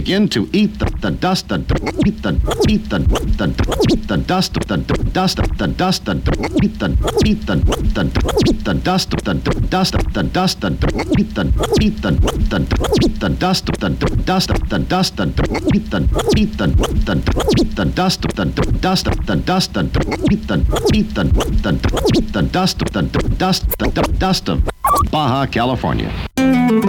begin to eat the dust, the dust, the dust, the dust, the dust, the dust, the dust, the dust, the dust of Baja California.